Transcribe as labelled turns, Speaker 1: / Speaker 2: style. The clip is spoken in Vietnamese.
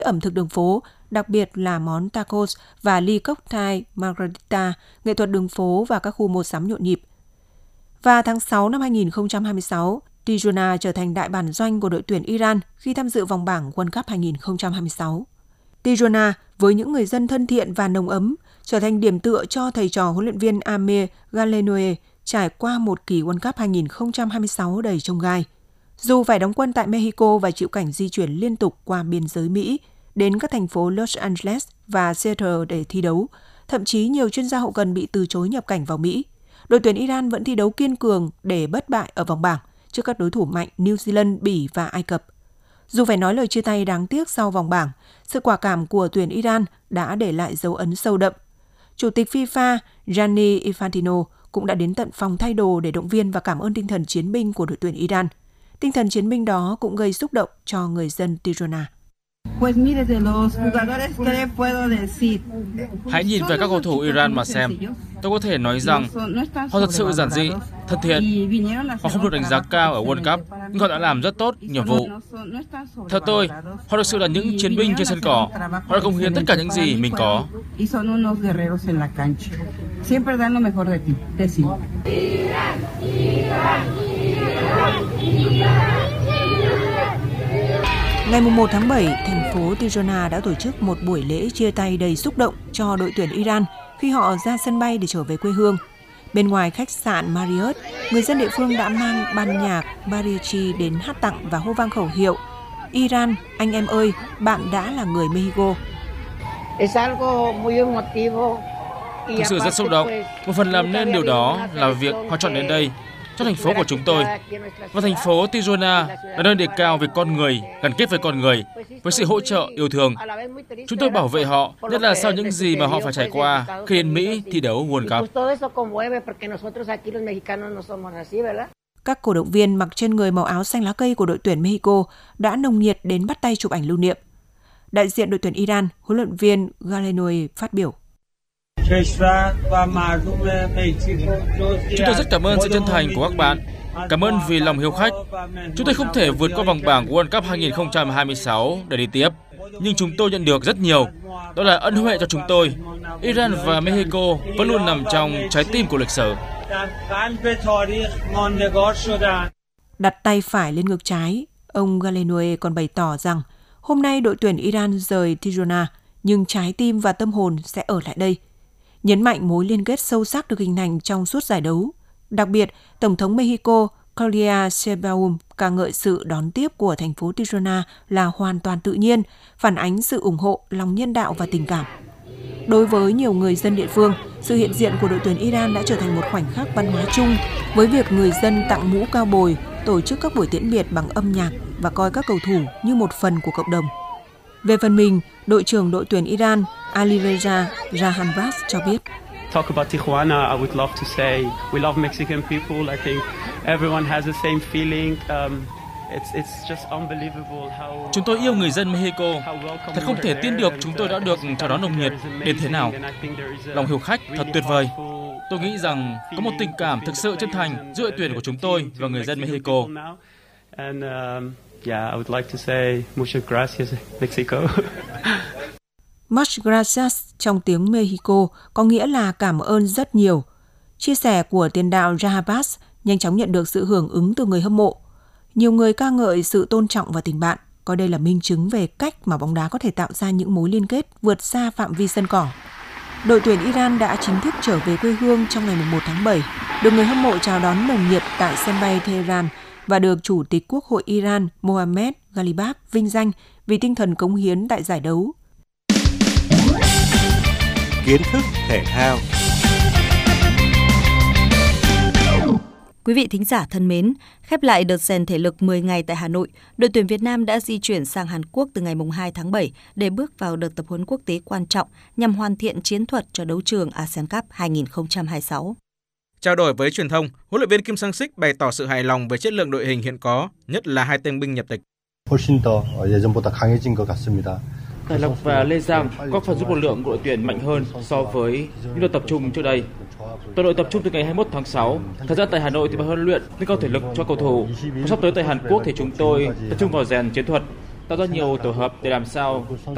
Speaker 1: ẩm thực đường phố, đặc biệt là món tacos và ly cocktail margarita, nghệ thuật đường phố và các khu mua sắm nhộn nhịp. Và tháng 6 năm 2026, Tirana trở thành đại bản doanh của đội tuyển Iran khi tham dự vòng bảng World Cup 2026. Tirana, với những người dân thân thiện và nồng ấm, trở thành điểm tựa cho thầy trò huấn luyện viên Amir Galenoe trải qua một kỳ World Cup 2026 đầy chông gai. Dù phải đóng quân tại Mexico và chịu cảnh di chuyển liên tục qua biên giới Mỹ, đến các thành phố Los Angeles và Seattle để thi đấu, thậm chí nhiều chuyên gia hậu cần bị từ chối nhập cảnh vào Mỹ, đội tuyển Iran vẫn thi đấu kiên cường để bất bại ở vòng bảng trước các đối thủ mạnh New Zealand, Bỉ và Ai Cập. Dù phải nói lời chia tay đáng tiếc sau vòng bảng, sự quả cảm của tuyển Iran đã để lại dấu ấn sâu đậm. Chủ tịch FIFA Gianni Infantino cũng đã đến tận phòng thay đồ để động viên và cảm ơn tinh thần chiến binh của đội tuyển Iran. Tinh thần chiến binh đó cũng gây xúc động cho người dân Tirana.
Speaker 2: Hãy nhìn về các cầu thủ Iran mà xem. Tôi có thể nói rằng họ thật sự giản dị, thân thiện. Họ không được đánh giá cao ở World Cup, nhưng họ đã làm rất tốt nhiệm vụ. Theo tôi, họ thực sự là những chiến binh trên sân cỏ. Họ đã cống hiến tất cả những gì mình có.
Speaker 1: Ngày 1 tháng 7, thành phố Tirana đã tổ chức một buổi lễ chia tay đầy xúc động cho đội tuyển Iran khi họ ra sân bay để trở về quê hương. Bên ngoài khách sạn Marriott, người dân địa phương đã mang ban nhạc mariachi đến hát tặng và hô vang khẩu hiệu Iran, anh em ơi, bạn đã là người Mexico.
Speaker 2: Thực sự rất xúc động. Một phần làm nên điều đó là việc họ chọn đến đây, cho thành phố của chúng tôi. Và thành phố Tirana là nơi đề cao về con người, gắn kết với con người, với sự hỗ trợ, yêu thương. Chúng tôi bảo vệ họ, nhất là sau những gì mà họ phải trải qua khi đến Mỹ thi đấu World Cup.
Speaker 1: Các cổ động viên mặc trên người màu áo xanh lá cây của đội tuyển Mexico đã nồng nhiệt đến bắt tay chụp ảnh lưu niệm. Đại diện đội tuyển Iran, huấn luyện viên Galenoe phát biểu.
Speaker 2: Chúng tôi rất cảm ơn sự chân thành của các bạn. Cảm ơn vì lòng hiếu khách. Chúng tôi không thể vượt qua vòng bảng World Cup 2026 để đi tiếp, nhưng chúng tôi nhận được rất nhiều. Đó là ân huệ cho chúng tôi. Iran và Mexico vẫn luôn nằm trong trái tim của lịch sử.
Speaker 1: Đặt tay phải lên ngực trái, ông Galenoe còn bày tỏ rằng hôm nay đội tuyển Iran rời Tirana, nhưng trái tim và tâm hồn sẽ ở lại đây. Nhấn mạnh mối liên kết sâu sắc được hình thành trong suốt giải đấu. Đặc biệt, Tổng thống Mexico Claudia Sheinbaum ca ngợi sự đón tiếp của thành phố Tirana là hoàn toàn tự nhiên, phản ánh sự ủng hộ, lòng nhân đạo và tình cảm. Đối với nhiều người dân địa phương, sự hiện diện của đội tuyển Iran đã trở thành một khoảnh khắc văn hóa chung với việc người dân tặng mũ cao bồi, tổ chức các buổi tiễn biệt bằng âm nhạc và coi các cầu thủ như một phần của cộng đồng. Về phần mình, đội trưởng đội tuyển Iran Alireza Jahanbaz cho biết.
Speaker 3: Talk about Tijuana, I would love to say we love Mexican people. I think everyone has the same feeling. It's just unbelievable how.
Speaker 2: Chúng tôi yêu người dân Mexico. Thật không thể tin được chúng tôi đã được chào đón nồng nhiệt đến thế nào. Lòng hiếu khách thật tuyệt vời. Tôi nghĩ rằng có một tình cảm thực sự chân thành giữa đội tuyển của chúng tôi và người dân Mexico.
Speaker 3: Yeah, I would like to say muchas gracias, Mexico.
Speaker 1: Muchas gracias trong tiếng Mexico có nghĩa là cảm ơn rất nhiều. Chia sẻ của tiền đạo Jahanbaz nhanh chóng nhận được sự hưởng ứng từ người hâm mộ. Nhiều người ca ngợi sự tôn trọng và tình bạn, coi đây là minh chứng về cách mà bóng đá có thể tạo ra những mối liên kết vượt xa phạm vi sân cỏ. Đội tuyển Iran đã chính thức trở về quê hương trong ngày 1 tháng 7, được người hâm mộ chào đón nồng nhiệt tại sân bay Tehran và được Chủ tịch Quốc hội Iran Mohammad Ghalibaf vinh danh vì tinh thần cống hiến tại giải đấu.
Speaker 4: Kiến thức thể thao.
Speaker 5: Quý vị thính giả thân mến, khép lại đợt rèn thể lực 10 ngày tại Hà Nội, đội tuyển Việt Nam đã di chuyển sang Hàn Quốc từ ngày 2 tháng 7 để bước vào đợt tập huấn quốc tế quan trọng nhằm hoàn thiện chiến thuật cho đấu trường ASEAN Cup 2026.
Speaker 6: Trao đổi với truyền thông, huấn luyện viên Kim Sang-sik bày tỏ sự hài lòng về chất lượng đội hình hiện có, nhất là hai tân binh nhập tịch.
Speaker 7: Tài Lộc và Lê Giang có phần giúp lực lượng của đội tuyển mạnh hơn so với những đợt tập trung trước đây. Toàn đội tập trung từ ngày 21 tháng 6. Thời gian tại Hà Nội thì phải huấn luyện nâng cao thể lực cho cầu thủ. Sắp tới tại Hàn Quốc thì chúng tôi tập trung vào rèn chiến thuật, tạo ra nhiều tổ hợp để làm sao